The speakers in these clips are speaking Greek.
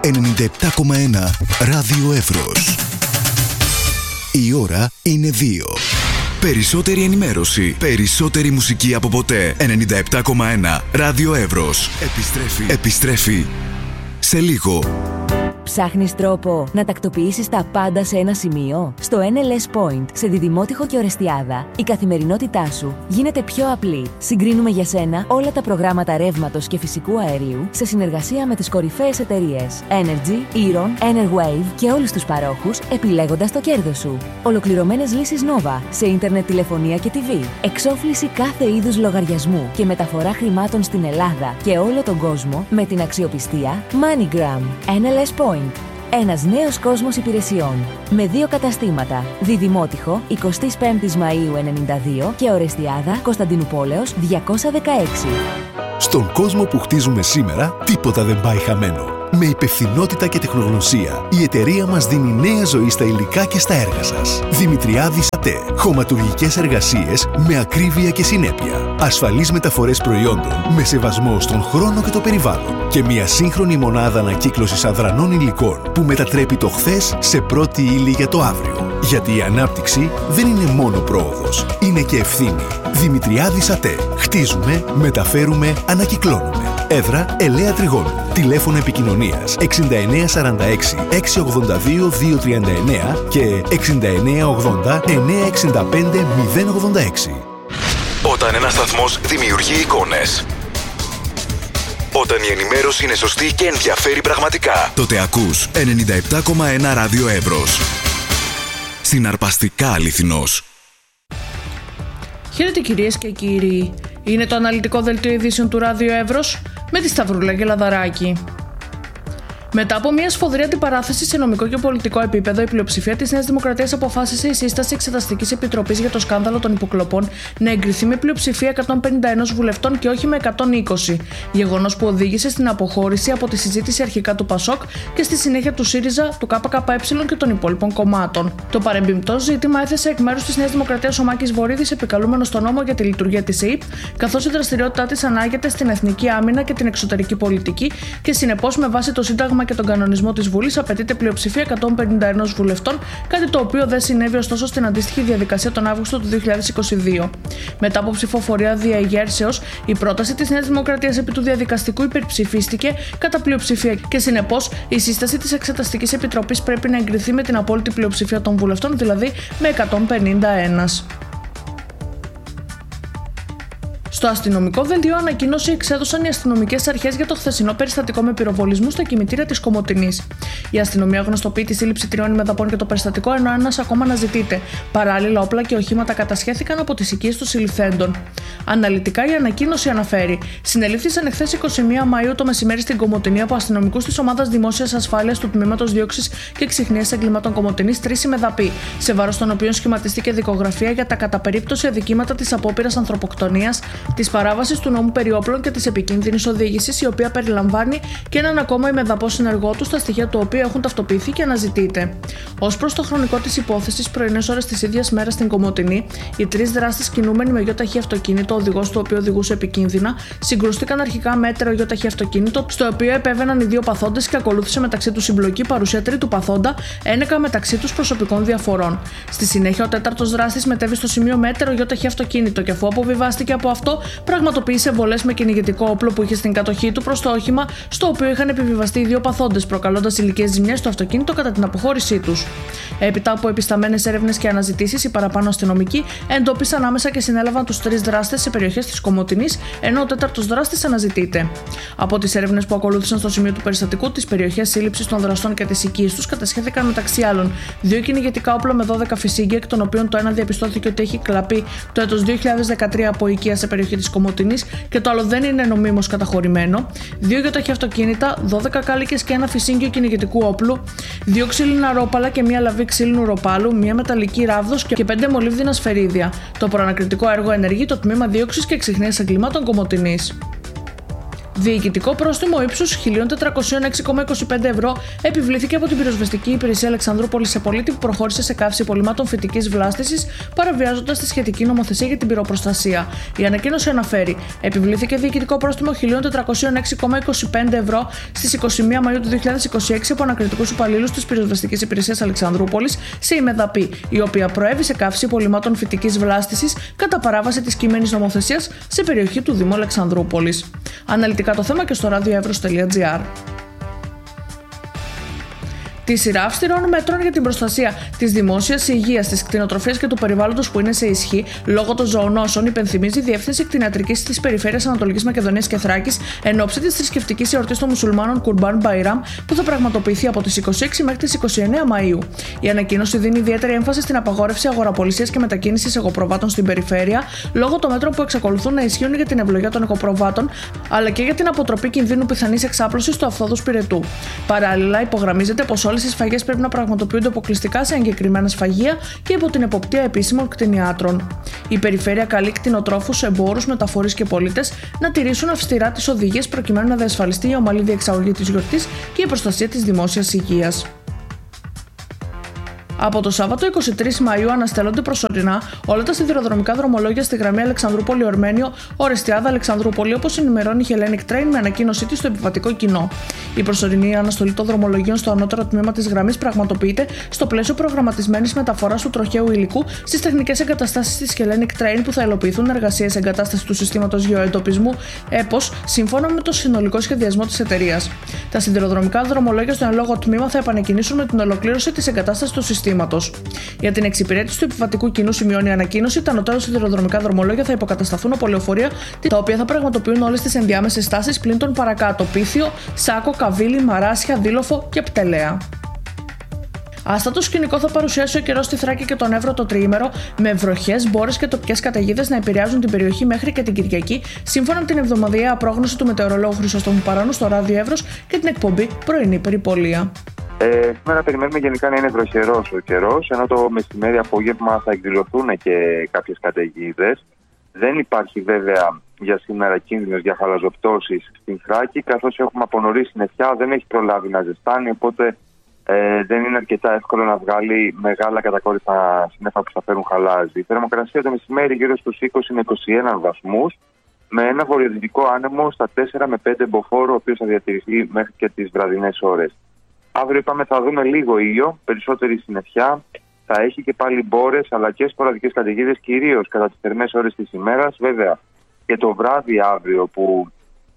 97,1 Ράδιο Εύρος. Η ώρα είναι 2. Περισσότερη ενημέρωση, περισσότερη μουσική από ποτέ. 97,1 Ράδιο Εύρος. Επιστρέφει σε λίγο. Ψάχνεις τρόπο να τακτοποιήσεις τα πάντα σε ένα σημείο? Στο NLS Point, σε Διδημότυχο και Ορεστιάδα, η καθημερινότητά σου γίνεται πιο απλή. Συγκρίνουμε για σένα όλα τα προγράμματα ρεύματος και φυσικού αερίου σε συνεργασία με τις κορυφαίες εταιρείες Energy, Eron, Enerwave και όλους τους παρόχους, επιλέγοντας το κέρδος σου. Ολοκληρωμένες λύσεις Nova σε ίντερνετ, τηλεφωνία και TV. Εξόφληση κάθε είδους λογαριασμού και μεταφορά χρημάτων στην Ελλάδα και όλο τον κόσμο με την αξιοπιστία MoneyGram. NLS Point. Ένας νέος κόσμος υπηρεσιών. Με 2 καταστήματα. Διδημότυχο, 25 Μαΐου 92 και Ορεστιάδα, Κωνσταντινουπόλεως 216. Στον κόσμο που χτίζουμε σήμερα, τίποτα δεν πάει χαμένο. Με υπευθυνότητα και τεχνογνωσία, η εταιρεία μας δίνει νέα ζωή στα υλικά και στα έργα σας. Δημητριάδης ΑΤΕ. Χωματουργικές εργασίες με ακρίβεια και συνέπεια. Ασφαλείς μεταφορές προϊόντων με σεβασμό στον χρόνο και το περιβάλλον. Και μια σύγχρονη μονάδα ανακύκλωσης αδρανών υλικών που μετατρέπει το χθες σε πρώτη ύλη για το αύριο. Γιατί η ανάπτυξη δεν είναι μόνο πρόοδος, είναι και ευθύνη. Δημητριάδης ΑΤΕ. Χτίζουμε, μεταφέρουμε, ανακυκλώνουμε. Έδρα Ελαία Τριγώνου. Τηλέφωνο επικοινωνίας 6946 682 239 και 6980 965 086. Όταν ένας σταθμός δημιουργεί εικόνες, όταν η ενημέρωση είναι σωστή και ενδιαφέρει πραγματικά, τότε ακούς 97,1 Ράδιο Εύρος. Συναρπαστικά αληθινός. Χαίρετε κυρίες και κύριοι. Είναι το αναλυτικό δελτίο ειδήσεων του Ράδιο Εύρος με τη Σταυρούλα Γελαδαράκη. Μετά από μια σφοδρή αντιπαράθεση σε νομικό και πολιτικό επίπεδο, η πλειοψηφία της Νέας Δημοκρατίας αποφάσισε η σύσταση Εξεταστικής Επιτροπής για το σκάνδαλο των υποκλοπών να εγκριθεί με πλειοψηφία 151 βουλευτών και όχι με 120. Γεγονός που οδήγησε στην αποχώρηση από τη συζήτηση αρχικά του ΠΑΣΟΚ και στη συνέχεια του ΣΥΡΙΖΑ, του ΚΚΕ και των υπόλοιπων κομμάτων. Το παρεμπιπτό ζήτημα έθεσε εκ μέρους της Νέας Δημοκρατίας ο Μάκης Βορίδης, επικαλούμενος στον νόμο για τη λειτουργία της ΕΕΠ, καθώς η δραστηριότητά της ανάγεται στην εθνική άμυνα και την εξωτερική πολιτική και συνεπώς με βάση το Σύνταγμα και τον κανονισμό της Βουλής απαιτείται πλειοψηφία 151 βουλευτών, κάτι το οποίο δεν συνέβη ωστόσο στην αντίστοιχη διαδικασία τον Αύγουστο του 2022. Μετά από ψηφοφορία διαεγέρσεως, η πρόταση της Νέας Δημοκρατίας επί του διαδικαστικού υπερψηφίστηκε κατά πλειοψηφία και συνεπώς η σύσταση της Εξεταστικής Επιτροπής πρέπει να εγκριθεί με την απόλυτη πλειοψηφία των βουλευτών, δηλαδή με 151. Στο αστυνομικό δελτίο ανακοίνωση εξέδωσαν οι αστυνομικές αρχές για το χθεσινό περιστατικό με πυροβολισμού στα κημητήρια της Κομοτηνής. Η αστυνομία γνωστοποιεί τη σύλληψη 3 ημεδαπών για το περιστατικό, ενώ ένας ακόμα αναζητείται. Παράλληλα, όπλα και οχήματα κατασχέθηκαν από τις οικίες των συλληφθέντων. Αναλυτικά, η ανακοίνωση αναφέρει: συνελήφθησαν εχθές 21 Μαΐου το μεσημέρι στην Κομοτηνή από αστυνομικούς της Ομάδας Δημόσιας Ασφάλειας του Τμήματος Δίωξης και Εξιχνίας Εγκλημάτων Κομοτηνής 3 ημεδαποί, σε βάρος των οποίων σχηματίστηκε δικογραφία για τα κατά περίπτωση αδικήματα της απόπειρας ανθρωποκτονίας, της παράβασης του νόμου περί όπλων και της επικίνδυνης οδήγησης, η οποία περιλαμβάνει και έναν ακόμα ημεδαπό συνεργό του, στα στοιχεία του οποίου έχουν ταυτοποιηθεί και αναζητείται. Ως προς το χρονικό της υπόθεσης, πρωινές ώρες της ίδιας μέρας στην Κομοτηνή, οι 3 δράστες κινούμενοι με γιοταχή αυτοκίνητο, ο οδηγός του οποίου οδηγούσε επικίνδυνα, συγκρούστηκαν αρχικά με έτερο γιοταχή αυτοκίνητο, στο οποίο επέβαιναν οι 2 παθόντες και ακολούθησε μεταξύ τους συμπλοκή, παρουσία τρίτου παθόντα, ένεκα μεταξύ τους προσωπικών διαφορών. Στη συνέχεια, ο 4ος δράστης μετέβη στο σημείο με έτερο γιοταχή αυτοκίνητο και αφού αποβιβάστηκε από αυτό, πραγματοποίησε βολές με κυνηγετικό όπλο που είχε στην κατοχή του προς το όχημα στο οποίο είχαν επιβιβαστεί οι 2 παθόντες, προκαλώντας ηλικές ζημιές στο αυτοκίνητο κατά την αποχώρησή τους. Έπειτα από επισταμμένες έρευνες και αναζητήσεις, οι παραπάνω αστυνομικοί εντόπισαν άμεσα και συνέλαβαν τους 3 δράστες σε περιοχές της Κομοτηνής, ενώ ο 4ος δράστης αναζητείται. Από τις έρευνες που ακολούθησαν στο σημείο του περιστατικού, τις περιοχές σύλληψης των δραστών και τις οικίες τους, κατασχέθηκαν μεταξύ άλλων 2 κυνηγετικά όπλα με 12 φυσίγγια, εκ των οποίων το ένα διαπιστώθηκε ότι έχει κλαπεί το έτος 2013 από οικία σε περιοχή της Κομοτηνής και το άλλο δεν είναι νομίμως καταχωρημένο, 2 γιοταχή αυτοκίνητα, 12 κάλικες και ένα φυσίγγιο κυνηγετικού όπλου, 2 ξύλινα ρόπαλα και μία λαβή ξύλινου ροπάλου, μία μεταλλική ράβδος και 5 μολύβδινα σφαιρίδια. Το προανακριτικό έργο ενεργεί το Τμήμα Δίωξης και Εξιχνίας Εγκλημάτων Κομοτηνής. Διοικητικό πρόστιμο ύψους 1.406,25 ευρώ επιβλήθηκε από την πυροσβεστική υπηρεσία Αλεξανδρούπολης σε πολίτη που προχώρησε σε καύση υπολειμμάτων φυτικής βλάστησης, παραβιάζοντας τη σχετική νομοθεσία για την πυροπροστασία. Η ανακοίνωση αναφέρει: επιβλήθηκε διοικητικό πρόστιμο 1.406,25 ευρώ στις 21 Μαΐου του 2026 από ανακριτικούς υπαλλήλους της πυροσβεστικής υπηρεσίας Αλεξανδρούπολης σε ημεδαπή, η οποία προέβη σε καύση υπολειμμάτων φυτικής βλάστησης κατά παράβαση της κείμενης νομοθεσίας σε περιοχή του Δήμου Αλεξανδρούπολης. Αναλυτικά το θέμα και στο radioevros.gr. Τη σειρά αυστηρών μέτρων για την προστασία της δημόσιας υγείας, της κτηνοτροφίας και του περιβάλλοντος που είναι σε ισχύ λόγω των ζωονόσων, υπενθυμίζει η Διεύθυνση Κτηνιατρικής της Περιφέρειας Ανατολικής Μακεδονίας και Θράκης εν ώψη της θρησκευτικής εορτής των Μουσουλμάνων Κουρμπάν Μπαϊράμ που θα πραγματοποιηθεί από τις 26 μέχρι τις 29 Μαΐου. Η ανακοίνωση δίνει ιδιαίτερη έμφαση στην απαγόρευση αγοραπολισίας και μετακίνησης εγωπροβάτων στην περιφέρεια λόγω των μέτρων που εξακολουθούν να ισχύουν για την ευλογία των εγωπροβάτων, αλλά και για την αποτροπή κινδύνου πιθανής εξάπλωσης του αυθόδους πυρετού. Παράλληλα, υπογραμμίζεται πως όλες οι σφαγές πρέπει να πραγματοποιούνται αποκλειστικά σε εγκεκριμένα σφαγεία και υπό την εποπτεία επίσημων κτηνιάτρων. Η περιφέρεια καλεί κτηνοτρόφους, εμπόρους, μεταφορείς και πολίτες να τηρήσουν αυστηρά τις οδηγίες προκειμένου να διασφαλιστεί η ομαλή διεξαγωγή της γιορτής και η προστασία της δημόσιας υγείας. Από το Σάββατο 23 Μαΐου αναστέλλονται προσωρινά όλα τα σιδηροδρομικά δρομολόγια στη γραμμή Αλεξανδρούπολη-Ορμένιο, Ορεστιάδα-Αλεξανδρούπολη, όπως ενημερώνει η Hellenic Train με ανακοίνωσή της στο επιβατικό κοινό. Η προσωρινή αναστολή των δρομολογίων στο ανώτερο τμήμα της γραμμής πραγματοποιείται στο πλαίσιο προγραμματισμένης μεταφοράς του τροχαίου υλικού στις τεχνικές εγκαταστάσεις της Hellenic Train που θα υλοποιηθούν εργασίες εγκατάστασης του συστήματος γεωεντοπισμού ΕΠΟΣ σύμφωνα με το συνολικό σχεδιασμό της εταιρείας. Τα σιδηροδρομικά δρομολόγια στο εν λόγω τμήμα θα επανεκκινήσουν με την ολοκλήρωση της εγκατάστασης του συστήματος. Για την εξυπηρέτηση του επιβατικού κοινού, σημειώνει η ανακοίνωση, τα ανωτέρα σιδηροδρομικά δρομολόγια θα υποκατασταθούν από λεωφορεία, τα οποία θα πραγματοποιούν όλες τις ενδιάμεσες στάσεις πλην των παρακάτω: Πίθιο, Σάκο, Καβίλη, Μαράσια, Δήλοφο και Πτελέα. Άστατο σκηνικό θα παρουσιάσει ο καιρός στη Θράκη και τον Εύρο το τριήμερο, με βροχές, μπόρες και τοπικές καταιγίδες να επηρεάζουν την περιοχή μέχρι και την Κυριακή, σύμφωνα με την εβδομαδιαία πρόγνωση του μετεωρολόγου Χρυσόστομου Παράνου στο Ράδιο Εύρος και την εκπομπή Πρωινή Περιπολία. Σήμερα περιμένουμε γενικά να είναι βροχερός ο καιρός, ενώ το μεσημέρι απόγευμα θα εκδηλωθούν και κάποιες καταιγίδες. Δεν υπάρχει βέβαια για σήμερα κίνδυνος για χαλαζοπτώσεις στην Θράκη, καθώς έχουμε από νωρίς συννεφιά, δεν έχει προλάβει να ζεστάνει, οπότε δεν είναι αρκετά εύκολο να βγάλει μεγάλα κατακόρυφα σύννεφα που θα φέρουν χαλάζι. Η θερμοκρασία το μεσημέρι γύρω στους 20 με 21 βαθμούς, με ένα βορειοδυτικό άνεμο στα 4 με 5 μποφόρ, ο οποίος θα διατηρηθεί μέχρι και τις βραδινές ώρες. Αύριο είπαμε θα δούμε λίγο ήλιο, περισσότερη συννεφιά, θα έχει και πάλι μπόρες αλλά και σποραδικές καταιγίδες, κυρίως κατά τις θερμές ώρες της ημέρας. Βέβαια και το βράδυ αύριο που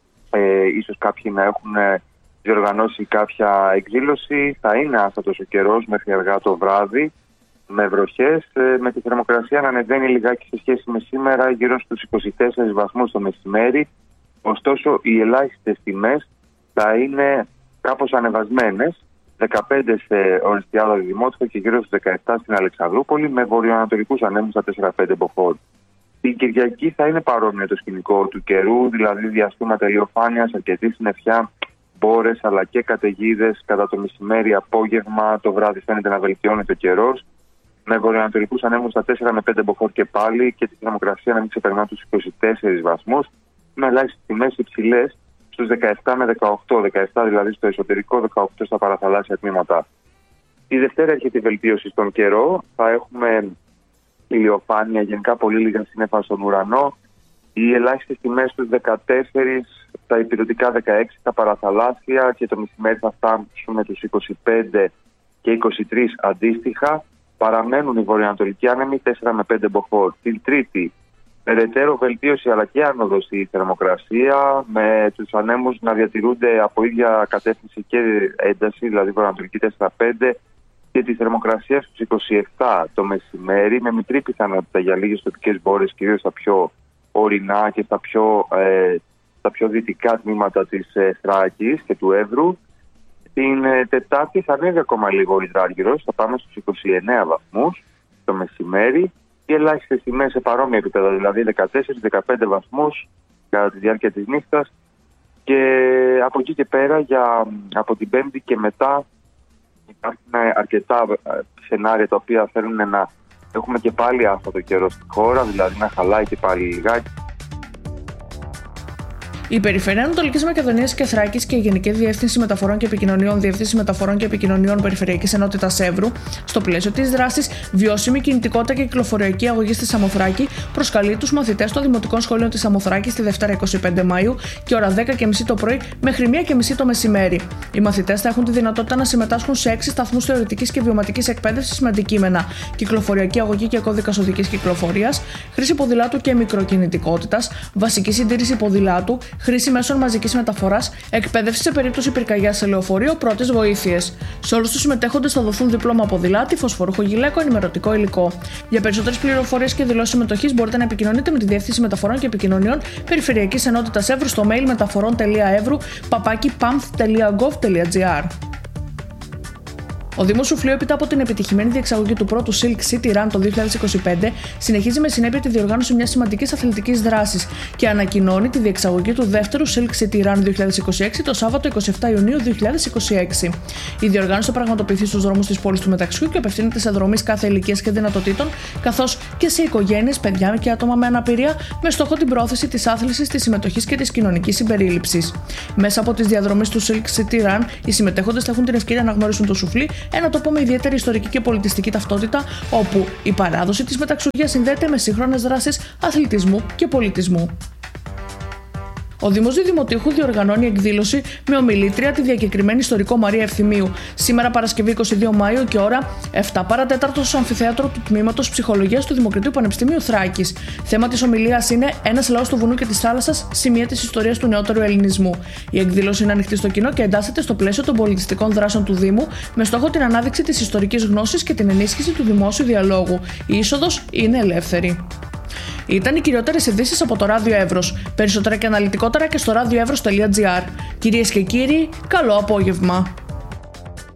ίσως κάποιοι να έχουν διοργανώσει κάποια εκδήλωση, θα είναι άστατος ο καιρός μέχρι αργά το βράδυ με βροχές, με τη θερμοκρασία να ανεβαίνει λιγάκι σε σχέση με σήμερα γύρω στους 24 βαθμούς το μεσημέρι. Ωστόσο οι ελάχιστες τιμές θα είναι κάπως ανεβασμένες, 15 σε Ορεστιάδα Δημότυχο και γύρω στους 17 στην Αλεξανδρούπολη, με βορειοανατολικούς ανέμους στα 4-5 μποφόρ. Την Κυριακή θα είναι παρόμοιο το σκηνικό του καιρού, δηλαδή διαστήματα ηλιοφάνειας, αρκετή συννεφιά, μπόρες αλλά και καταιγίδες κατά το μεσημέρι, απόγευμα, το βράδυ φαίνεται να βελτιώνεται ο καιρός, με βορειοανατολικούς ανέμους στα 4 με 5 μποφόρ και πάλι, και τη θερμοκρασία να μην ξεπερνά τους 24 βαθμούς, με ελάχιστες τιμές υψηλές στους 17 με 18, 17 δηλαδή στο εσωτερικό, 18 στα παραθαλάσσια τμήματα. Τη Δευτέρα έρχεται η βελτίωση στον καιρό, θα έχουμε ηλιοφάνεια, γενικά πολύ λίγα σύννεφα στον ουρανό, οι ελάχιστες τιμές στους 14, τα υπηρετικά 16 στα παραθαλάσσια, και το μεσημέρι θα φτάσουμε τους 25 και 23 αντίστοιχα. Παραμένουν οι βορειοανατολικοί άνεμοι 4 με 5 μποφόρ. Την Τρίτη περαιτέρω βελτίωση αλλά και άνοδος στη θερμοκρασία, με τους ανέμους να διατηρούνται από ίδια κατεύθυνση και ένταση, δηλαδή βορειοανατολική 4-5, και τη θερμοκρασία στους 27 το μεσημέρι, με μικρή πιθανότητα για λίγες τοπικές μπόρες, κυρίως στα πιο ορεινά και στα πιο δυτικά τμήματα της Θράκης και του Εύρου. Την Τετάρτη θα ανέβει ακόμα λίγο ο υδράργυρος, θα πάμε στους 29 βαθμούς το μεσημέρι. Οι ελάχιστες τιμές σε παρόμοια επίπεδα, δηλαδή 14-15 βαθμούς κατά τη διάρκεια της νύχτας, και από εκεί και πέρα από την Πέμπτη και μετά υπάρχουν αρκετά σενάρια τα οποία θέλουν να έχουμε και πάλι άστατο καιρό στη χώρα, δηλαδή να χαλάει και πάλι λιγάκι. Η Περιφέρεια Ανατολικής Μακεδονίας και Θράκης και η Γενική Διεύθυνση Μεταφορών και Επικοινωνιών, Διεύθυνση Μεταφορών και Επικοινωνιών Περιφερειακής Ενότητας Εύρου, στο πλαίσιο της δράσης Βιώσιμη Κινητικότητα και Κυκλοφοριακή Αγωγή στη Σαμοθράκη, προσκαλεί τους μαθητές των Δημοτικών Σχολείων της Σαμοθράκης τη Δευτέρα 25 Μαΐου και ώρα 10:30 το πρωί μέχρι 1:30 το μεσημέρι. Οι μαθητές θα έχουν τη δυνατότητα να συμμετάσχουν σε 6 σταθμούς θεωρητικής και βιωματικής εκπαίδευσης με αντικείμενα κυκλοφοριακή αγωγή και κώδικας οδικής κυκλοφορίας, χρήση ποδηλάτου και μικροκινητικότητας, βασική συντήρηση ποδηλάτου, χρήση μέσων μαζικής μεταφοράς, εκπαίδευση σε περίπτωση πυρκαγιάς σε λεωφορείο, πρώτες βοήθειες. Σε όλους τους συμμετέχοντες θα δοθούν δίπλωμα ποδηλάτη, φωσφορούχο γυλαίκο, ενημερωτικό υλικό. Για περισσότερες πληροφορίες και δηλώσεις συμμετοχής μπορείτε να επικοινωνείτε με τη Διεύθυνση Μεταφορών και Επικοινωνιών Περιφερειακής Ενότητας Εύρου στο mail μεταφορών.εύρου@pamf.gov.gr. Ο Δήμος Σουφλίου, έπειτα από την επιτυχημένη διεξαγωγή του πρώτου Silk City Run το 2025, συνεχίζει με συνέπεια τη διοργάνωση μιας σημαντικής αθλητικής δράσης και ανακοινώνει τη διεξαγωγή του δεύτερου Silk City Run 2026 το Σάββατο 27 Ιουνίου 2026. Η διοργάνωση θα πραγματοποιηθεί στους δρόμους της πόλης του Μεταξιού και απευθύνεται σε δρομείς κάθε ηλικίας και δυνατοτήτων, καθώς και σε οικογένειες, παιδιά και άτομα με αναπηρία, με στόχο την πρόθεση της άθλησης, της συμμετοχής και της κοινωνικής συμπερίληψης. Μέσα από τις διαδρομές του Silk City Run, οι συμμετέχοντες θα έχουν την ευκαιρία να γνωρίσουν το Σουφλί, ένα τόπο με ιδιαίτερη ιστορική και πολιτιστική ταυτότητα, όπου η παράδοση της μεταξουργίας συνδέεται με σύγχρονες δράσεις αθλητισμού και πολιτισμού. Ο Δήμος Διδημοτήχου διοργανώνει εκδήλωση με ομιλήτρια τη διακεκριμένη ιστορικό Μαρία Ευθυμίου, σήμερα Παρασκευή 22 Μαΐου και ώρα 7 παρατέταρτο στο αμφιθέατρο του Τμήματος Ψυχολογίας του Δημοκρατίου Πανεπιστημίου Θράκης. Θέμα της ομιλίας είναι «Ένας λαός του βουνού και της θάλασσας, σημεία της ιστορίας του νεότερου ελληνισμού». Η εκδήλωση είναι ανοιχτή στο κοινό και εντάσσεται στο πλαίσιο των πολιτιστικών δράσεων του Δήμου, με στόχο την ανάδειξη της ιστορικής γνώσης και την ενίσχυση του δημόσιου διαλόγου. Η είσοδος είναι ελεύθερη. Ήταν οι κυριότερες ειδήσεις από το Ράδιο Εύρος. Περισσότερα και αναλυτικότερα και στο radioevros.gr. Κυρίες και κύριοι, καλό απόγευμα.